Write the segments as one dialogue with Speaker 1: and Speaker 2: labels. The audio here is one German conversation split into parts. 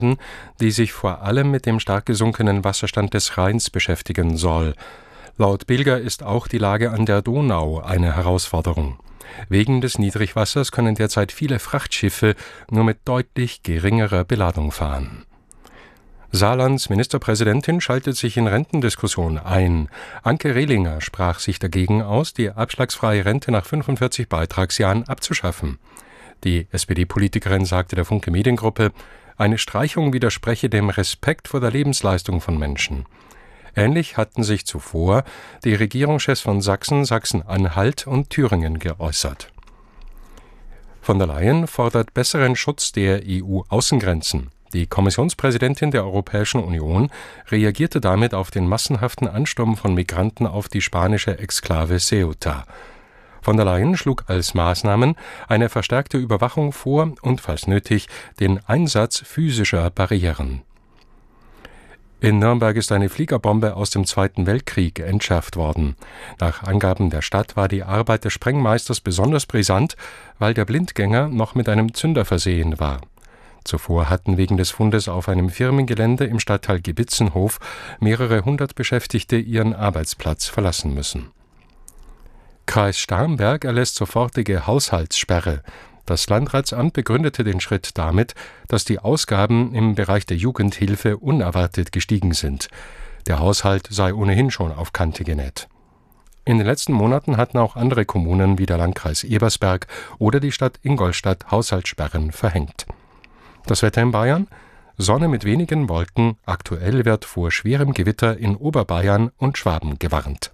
Speaker 1: Experten, die sich vor allem mit dem stark gesunkenen Wasserstand des Rheins beschäftigen soll. Laut Bilger ist auch die Lage an der Donau eine Herausforderung. Wegen des Niedrigwassers können derzeit viele Frachtschiffe nur mit deutlich geringerer Beladung fahren. Saarlands Ministerpräsidentin schaltet sich in Rentendiskussion ein. Anke Rehlinger sprach sich dagegen aus, die abschlagsfreie Rente nach 45 Beitragsjahren abzuschaffen. Die SPD-Politikerin sagte der Funke Mediengruppe, eine Streichung widerspreche dem Respekt vor der Lebensleistung von Menschen. Ähnlich hatten sich zuvor die Regierungschefs von Sachsen, Sachsen-Anhalt und Thüringen geäußert. Von der Leyen fordert besseren Schutz der EU-Außengrenzen. Die Kommissionspräsidentin der Europäischen Union reagierte damit auf den massenhaften Ansturm von Migranten auf die spanische Exklave Ceuta. Von der Leyen schlug als Maßnahmen eine verstärkte Überwachung vor und, falls nötig, den Einsatz physischer Barrieren. In Nürnberg ist eine Fliegerbombe aus dem Zweiten Weltkrieg entschärft worden. Nach Angaben der Stadt war die Arbeit des Sprengmeisters besonders brisant, weil der Blindgänger noch mit einem Zünder versehen war. Zuvor hatten wegen des Fundes auf einem Firmengelände im Stadtteil Gebitzenhof mehrere hundert Beschäftigte ihren Arbeitsplatz verlassen müssen. Kreis Starnberg erlässt sofortige Haushaltssperre. Das Landratsamt begründete den Schritt damit, dass die Ausgaben im Bereich der Jugendhilfe unerwartet gestiegen sind. Der Haushalt sei ohnehin schon auf Kante genäht. In den letzten Monaten hatten auch andere Kommunen wie der Landkreis Ebersberg oder die Stadt Ingolstadt Haushaltssperren verhängt. Das Wetter in Bayern? Sonne mit wenigen Wolken. Aktuell wird vor schwerem Gewitter in Oberbayern und Schwaben gewarnt.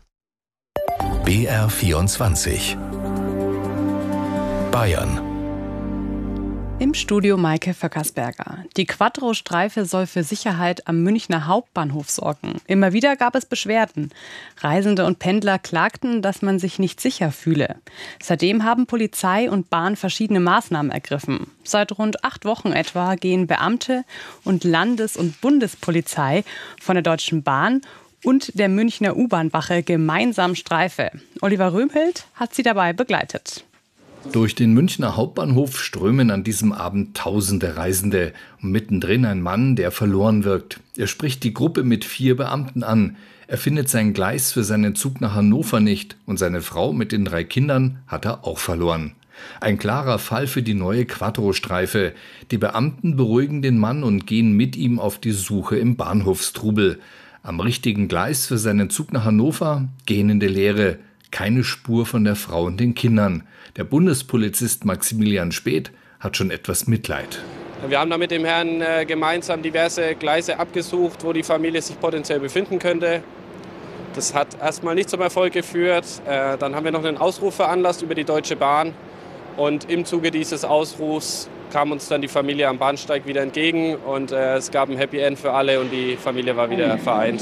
Speaker 2: BR24 Bayern.
Speaker 3: Im Studio Maike Vöckersberger. Die Quattro-Streife soll für Sicherheit am Münchner Hauptbahnhof sorgen. Immer wieder gab es Beschwerden. Reisende und Pendler klagten, dass man sich nicht sicher fühle. Seitdem haben Polizei und Bahn verschiedene Maßnahmen ergriffen. Seit rund 8 Wochen etwa gehen Beamte und Landes- und Bundespolizei von der Deutschen Bahn und der Münchner U-Bahn-Wache gemeinsam Streife. Oliver Röhmhild hat sie dabei begleitet.
Speaker 4: Durch den Münchner Hauptbahnhof strömen an diesem Abend tausende Reisende. Und mittendrin ein Mann, der verloren wirkt. Er spricht die Gruppe mit 4 Beamten an. Er findet sein Gleis für seinen Zug nach Hannover nicht. Und seine Frau mit den 3 Kindern hat er auch verloren. Ein klarer Fall für die neue Quattro-Streife. Die Beamten beruhigen den Mann und gehen mit ihm auf die Suche im Bahnhofstrubel. Am richtigen Gleis für seinen Zug nach Hannover, gähnende Leere. Keine Spur von der Frau und den Kindern. Der Bundespolizist Maximilian Späth hat schon etwas Mitleid.
Speaker 5: Wir haben da mit dem Herrn gemeinsam diverse Gleise abgesucht, wo die Familie sich potenziell befinden könnte. Das hat erstmal nicht zum Erfolg geführt. Dann haben wir noch einen Ausruf veranlasst über die Deutsche Bahn. Und im Zuge dieses Ausrufs kam uns dann die Familie am Bahnsteig wieder entgegen. Und es gab ein Happy End für alle und die Familie war wieder vereint.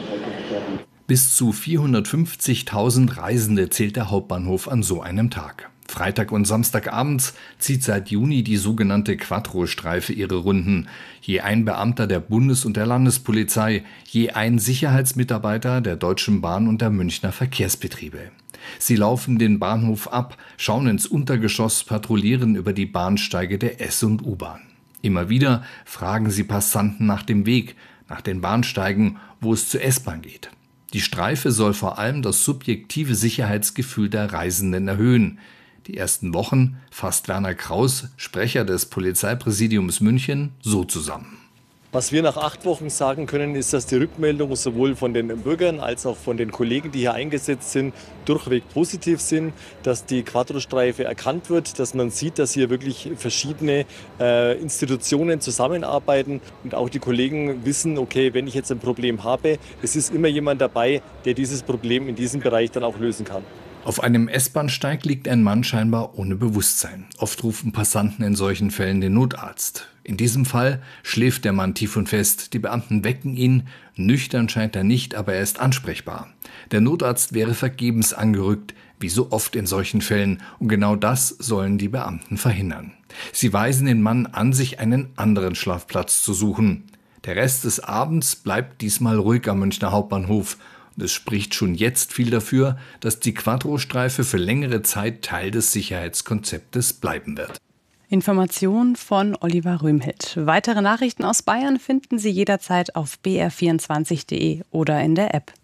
Speaker 4: Bis zu 450.000 Reisende zählt der Hauptbahnhof an so einem Tag. Freitag und Samstagabends zieht seit Juni die sogenannte Quattro-Streife ihre Runden. Je ein Beamter der Bundes- und der Landespolizei, je ein Sicherheitsmitarbeiter der Deutschen Bahn und der Münchner Verkehrsbetriebe. Sie laufen den Bahnhof ab, schauen ins Untergeschoss, patrouillieren über die Bahnsteige der S- und U-Bahn. Immer wieder fragen sie Passanten nach dem Weg, nach den Bahnsteigen, wo es zur S-Bahn geht. Die Streife soll vor allem das subjektive Sicherheitsgefühl der Reisenden erhöhen. Die ersten Wochen fasst Werner Kraus, Sprecher des Polizeipräsidiums München, so zusammen.
Speaker 6: Was wir nach 8 Wochen sagen können, ist, dass die Rückmeldungen sowohl von den Bürgern als auch von den Kollegen, die hier eingesetzt sind, durchweg positiv sind, dass die Quattro-Streife erkannt wird, dass man sieht, dass hier wirklich verschiedene Institutionen zusammenarbeiten und auch die Kollegen wissen, okay, wenn ich jetzt ein Problem habe, es ist immer jemand dabei, der dieses Problem in diesem Bereich dann auch lösen kann.
Speaker 4: Auf einem S-Bahnsteig liegt ein Mann scheinbar ohne Bewusstsein. Oft rufen Passanten in solchen Fällen den Notarzt. In diesem Fall schläft der Mann tief und fest. Die Beamten wecken ihn. Nüchtern scheint er nicht, aber er ist ansprechbar. Der Notarzt wäre vergebens angerückt, wie so oft in solchen Fällen. Und genau das sollen die Beamten verhindern. Sie weisen den Mann an, sich einen anderen Schlafplatz zu suchen. Der Rest des Abends bleibt diesmal ruhig am Münchner Hauptbahnhof. Und es spricht schon jetzt viel dafür, dass die Quattro-Streife für längere Zeit Teil des Sicherheitskonzeptes bleiben wird.
Speaker 3: Information von Oliver Röhmhild. Weitere Nachrichten aus Bayern finden Sie jederzeit auf br24.de oder in der App.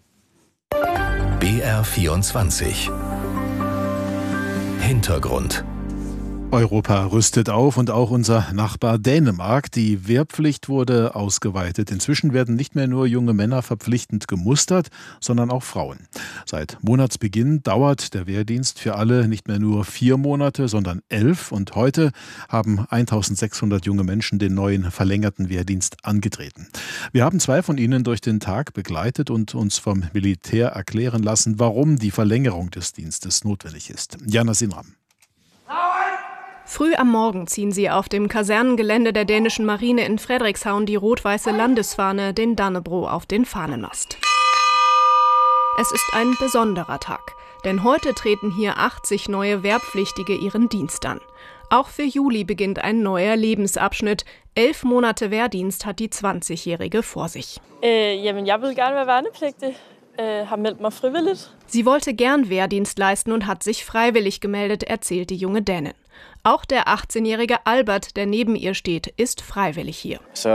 Speaker 2: BR24 Hintergrund.
Speaker 7: Europa rüstet auf und auch unser Nachbar Dänemark. Die Wehrpflicht wurde ausgeweitet. Inzwischen werden nicht mehr nur junge Männer verpflichtend gemustert, sondern auch Frauen. Seit Monatsbeginn dauert der Wehrdienst für alle nicht mehr nur 4 Monate, sondern 11. Und heute haben 1600 junge Menschen den neuen verlängerten Wehrdienst angetreten. Wir haben 2 von ihnen durch den Tag begleitet und uns vom Militär erklären lassen, warum die Verlängerung des Dienstes notwendig ist. Jana Sinram.
Speaker 8: Früh am Morgen ziehen sie auf dem Kasernengelände der dänischen Marine in Frederikshavn die rot-weiße Landesfahne, den Dannebrog, auf den Fahnenmast. Es ist ein besonderer Tag, denn heute treten hier 80 neue Wehrpflichtige ihren Dienst an. Auch für Juli beginnt ein neuer Lebensabschnitt. 11 Monate Wehrdienst hat die 20-Jährige vor sich.
Speaker 9: Jamen, jeg vil gerne være værnepligtig. Har meldt mig frivilligt.
Speaker 8: Sie wollte gern Wehrdienst leisten und hat sich freiwillig gemeldet, erzählt die junge Dänin. Auch der 18-jährige Albert, der neben ihr steht, ist freiwillig hier.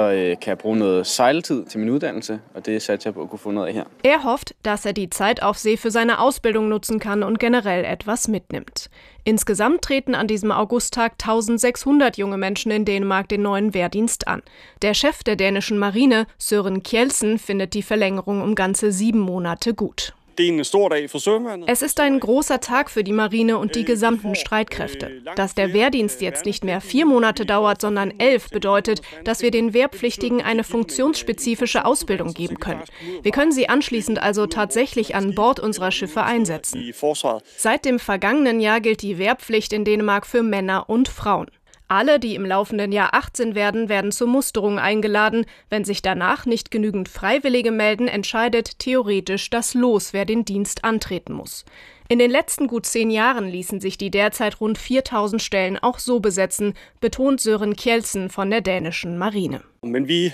Speaker 8: Er hofft, dass er die Zeit auf See für seine Ausbildung nutzen kann und generell etwas mitnimmt. Insgesamt treten an diesem Augusttag 1600 junge Menschen in Dänemark den neuen Wehrdienst an. Der Chef der dänischen Marine, Søren Kjeldsen, findet die Verlängerung um ganze 7 Monate gut. Es ist ein großer Tag für die Marine und die gesamten Streitkräfte. Dass der Wehrdienst jetzt nicht mehr 4 Monate dauert, sondern 11, bedeutet, dass wir den Wehrpflichtigen eine funktionsspezifische Ausbildung geben können. Wir können sie anschließend also tatsächlich an Bord unserer Schiffe einsetzen. Seit dem vergangenen Jahr gilt die Wehrpflicht in Dänemark für Männer und Frauen. Alle, die im laufenden Jahr 18 werden zur Musterung eingeladen. Wenn sich danach nicht genügend Freiwillige melden, entscheidet theoretisch das Los, wer den Dienst antreten muss. In den letzten gut 10 Jahren ließen sich die derzeit rund 4000 Stellen auch so besetzen, betont Søren Kjeldsen von der dänischen Marine. Wir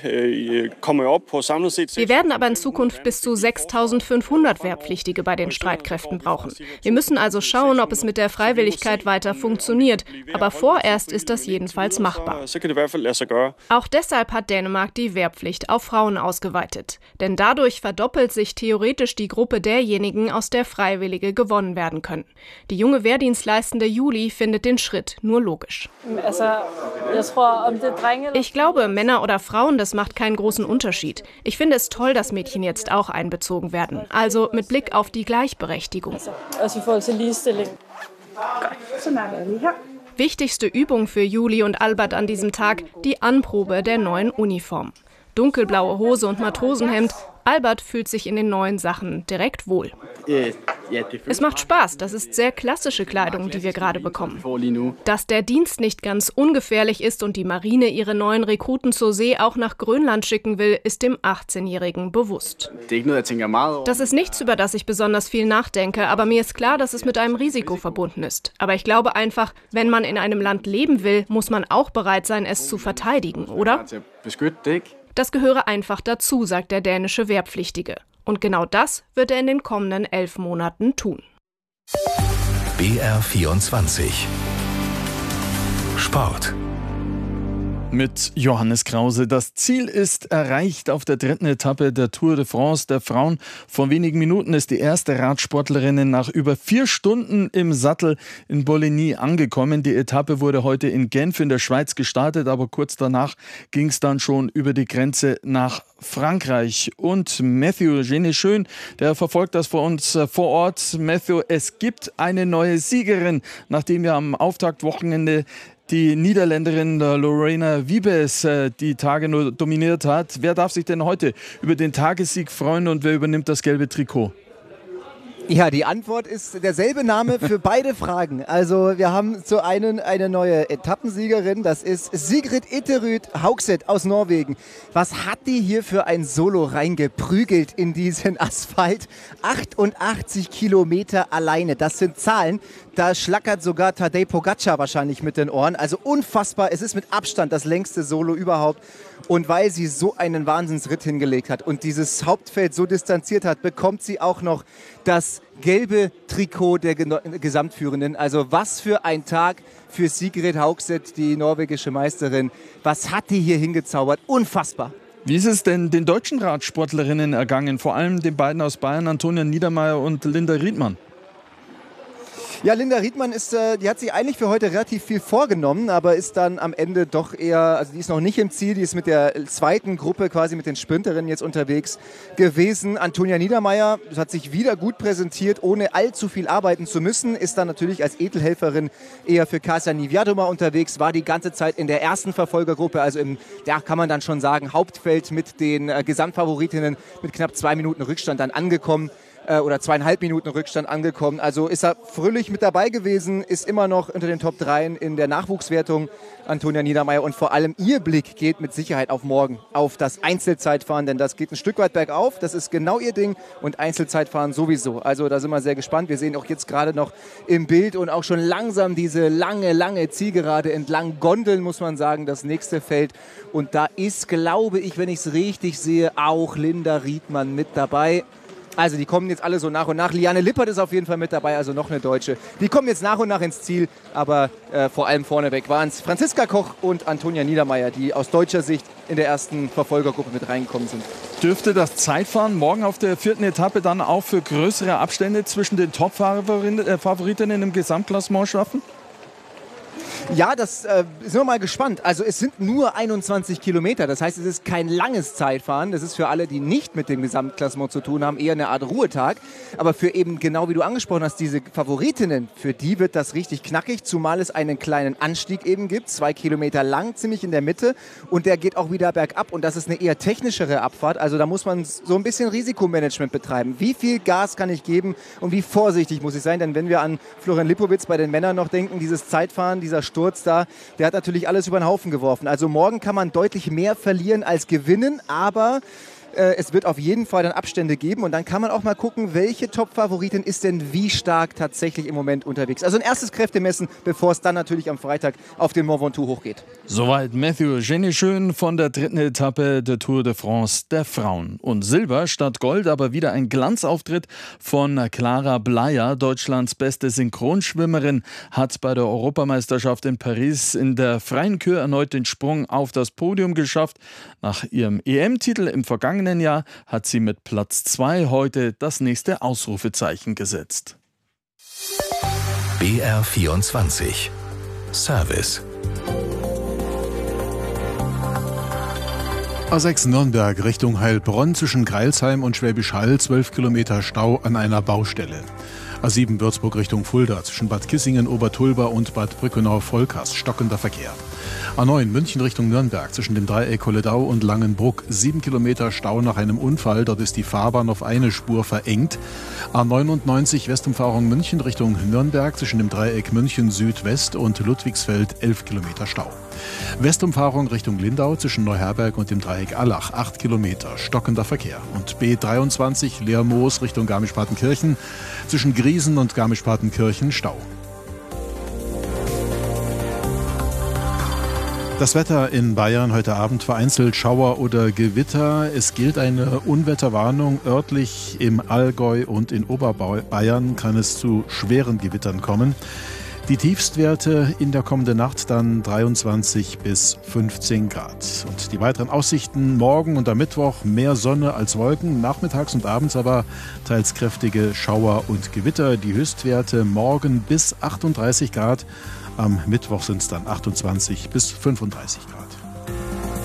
Speaker 8: werden aber in Zukunft bis zu 6500 Wehrpflichtige bei den Streitkräften brauchen. Wir müssen also schauen, ob es mit der Freiwilligkeit weiter funktioniert. Aber vorerst ist das jedenfalls machbar. Auch deshalb hat Dänemark die Wehrpflicht auf Frauen ausgeweitet. Denn dadurch verdoppelt sich theoretisch die Gruppe derjenigen, aus der Freiwillige gewonnen werden können. Die junge Wehrdienstleistende Juli findet den Schritt nur logisch. Ich glaube, Männer oder Frauen, das macht keinen großen Unterschied. Ich finde es toll, dass Mädchen jetzt auch einbezogen werden. Also mit Blick auf die Gleichberechtigung. Wichtigste Übung für Juli und Albert an diesem Tag, die Anprobe der neuen Uniform. Dunkelblaue Hose und Matrosenhemd. Albert fühlt sich in den neuen Sachen direkt wohl. Es macht Spaß, das ist sehr klassische Kleidung, die wir gerade bekommen. Dass der Dienst nicht ganz ungefährlich ist und die Marine ihre neuen Rekruten zur See auch nach Grönland schicken will, ist dem 18-Jährigen bewusst. Das ist nichts, über das ich besonders viel nachdenke, aber mir ist klar, dass es mit einem Risiko verbunden ist. Aber ich glaube einfach, wenn man in einem Land leben will, muss man auch bereit sein, es zu verteidigen, oder? Das gehöre einfach dazu, sagt der dänische Wehrpflichtige. Und genau das wird er in den kommenden 11 Monaten tun.
Speaker 2: BR24 Sport.
Speaker 10: Mit Johannes Krause. Das Ziel ist erreicht auf der 3. Etappe der Tour de France der Frauen. Vor wenigen Minuten ist die erste Radsportlerin nach über 4 Stunden im Sattel in Bolligny angekommen. Die Etappe wurde heute in Genf in der Schweiz gestartet, aber kurz danach ging es dann schon über die Grenze nach Frankreich. Und Matthew Geneschön, der verfolgt das für uns vor Ort. Matthew, es gibt eine neue Siegerin, nachdem wir am Auftaktwochenende die Niederländerin Lorena Wiebes die Tage nur dominiert hat. Wer darf sich denn heute über den Tagessieg freuen und wer übernimmt das gelbe Trikot?
Speaker 11: Ja, die Antwort ist derselbe Name für beide Fragen. Also wir haben zu einen eine neue Etappensiegerin, das ist Sigrid Itterud Haugset aus Norwegen. Was hat die hier für ein Solo reingeprügelt in diesen Asphalt? 88 Kilometer alleine, das sind Zahlen. Da schlackert sogar Tadej Pogacar wahrscheinlich mit den Ohren. Also unfassbar, es ist mit Abstand das längste Solo überhaupt. Und weil sie so einen Wahnsinnsritt hingelegt hat und dieses Hauptfeld so distanziert hat, bekommt sie auch noch das gelbe Trikot der Gesamtführenden. Also was für ein Tag für Sigrid Haugset, die norwegische Meisterin. Was hat die hier hingezaubert? Unfassbar.
Speaker 10: Wie ist es denn den deutschen Radsportlerinnen ergangen? Vor allem den beiden aus Bayern, Antonia Niedermaier und Linda Riedmann.
Speaker 11: Ja, Linda Riedmann die hat sich eigentlich für heute relativ viel vorgenommen, aber ist dann am Ende doch eher, also die ist noch nicht im Ziel, die ist mit der zweiten Gruppe quasi mit den Sprinterinnen jetzt unterwegs gewesen. Antonia Niedermaier hat sich wieder gut präsentiert, ohne allzu viel arbeiten zu müssen, ist dann natürlich als Edelhelferin eher für Kasia Niewiadoma unterwegs, war die ganze Zeit in der ersten Verfolgergruppe, also kann man dann schon sagen, Hauptfeld mit den Gesamtfavoritinnen mit knapp 2 Minuten Rückstand dann angekommen. Oder 2,5 Minuten Rückstand angekommen. Also ist er fröhlich mit dabei gewesen, ist immer noch unter den Top 3 in der Nachwuchswertung, Antonia Niedermaier. Und vor allem ihr Blick geht mit Sicherheit auf morgen, auf das Einzelzeitfahren, denn das geht ein Stück weit bergauf. Das ist genau ihr Ding und Einzelzeitfahren sowieso. Also da sind wir sehr gespannt. Wir sehen auch jetzt gerade noch im Bild und auch schon langsam diese lange Zielgerade entlang Gondeln, muss man sagen, das nächste Feld. Und da ist, glaube ich, wenn ich es richtig sehe, auch Linda Riedmann mit dabei. Also die kommen jetzt alle so nach und nach. Liane Lippert ist auf jeden Fall mit dabei, also noch eine Deutsche. Die kommen jetzt nach und nach ins Ziel, aber vor allem vorneweg waren es Franziska Koch und Antonia Niedermaier, die aus deutscher Sicht in der ersten Verfolgergruppe mit reingekommen sind.
Speaker 10: Dürfte das Zeitfahren morgen auf der 4. Etappe dann auch für größere Abstände zwischen den Top-Favoritinnen im Gesamtklassement schaffen?
Speaker 11: Ja, das sind wir mal gespannt. Also es sind nur 21 Kilometer, das heißt, es ist kein langes Zeitfahren. Das ist für alle, die nicht mit dem Gesamtklassement zu tun haben, eher eine Art Ruhetag. Aber für eben, genau wie du angesprochen hast, diese Favoritinnen, für die wird das richtig knackig, zumal es einen kleinen Anstieg eben gibt, 2 Kilometer lang, ziemlich in der Mitte. Und der geht auch wieder bergab und das ist eine eher technischere Abfahrt. Also da muss man so ein bisschen Risikomanagement betreiben. Wie viel Gas kann ich geben und wie vorsichtig muss ich sein? Denn wenn wir an Florian Lipowitz bei den Männern noch denken, dieses Zeitfahren, dieser Sturz da, der hat natürlich alles über den Haufen geworfen. Also morgen kann man deutlich mehr verlieren als gewinnen, aber es wird auf jeden Fall dann Abstände geben und dann kann man auch mal gucken, welche Top-Favoritin ist denn wie stark tatsächlich im Moment unterwegs. Also ein erstes Kräftemessen, bevor es dann natürlich am Freitag auf den Mont Ventoux hochgeht.
Speaker 10: Soweit Matthew Geneschön von der 3. Etappe der Tour de France der Frauen. Und Silber statt Gold, aber wieder ein Glanzauftritt von Clara Bleyer, Deutschlands beste Synchronschwimmerin, hat bei der Europameisterschaft in Paris in der freien Kür erneut den Sprung auf das Podium geschafft. Nach ihrem EM-Titel im vergangenen Jahr hat sie mit Platz 2 heute das nächste Ausrufezeichen gesetzt.
Speaker 2: BR24 Service.
Speaker 7: A6 Nürnberg Richtung Heilbronn zwischen Greilsheim und Schwäbisch Hall 12 Kilometer Stau an einer Baustelle. A7 Würzburg Richtung Fulda zwischen Bad Kissingen, Obertulba und Bad Brückenau-Volkast stockender Verkehr. A9 München Richtung Nürnberg zwischen dem Dreieck Kolledau und Langenbruck 7 Kilometer Stau nach einem Unfall. Dort ist die Fahrbahn auf eine Spur verengt. A99 Westumfahrung München Richtung Nürnberg zwischen dem Dreieck München Südwest und Ludwigsfeld 11 Kilometer Stau. Westumfahrung Richtung Lindau zwischen Neuherberg und dem Dreieck Allach 8 Kilometer stockender Verkehr. Und B23 Leermoos Richtung Garmisch-Partenkirchen zwischen Griesen und Garmisch-Partenkirchen Stau. Das Wetter in Bayern heute Abend vereinzelt Schauer oder Gewitter. Es gilt eine Unwetterwarnung. Örtlich im Allgäu und in Oberbayern kann es zu schweren Gewittern kommen. Die Tiefstwerte in der kommenden Nacht dann 23 bis 15 Grad. Und die weiteren Aussichten morgen und am Mittwoch mehr Sonne als Wolken, nachmittags und abends aber teils kräftige Schauer und Gewitter. Die Höchstwerte morgen bis 38 Grad. Am Mittwoch sind es dann 28 bis 35 Grad.